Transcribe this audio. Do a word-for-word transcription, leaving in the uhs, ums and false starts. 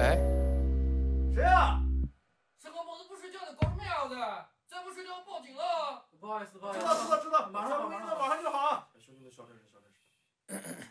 哎， 谁呀？ 是个梦都不睡觉的搞什么样子？再不睡觉报警了！ 不好意思，不好意思。 知道知道知道， 马上好， 马马上好， 马上就好。 小声点，小声点，小声点。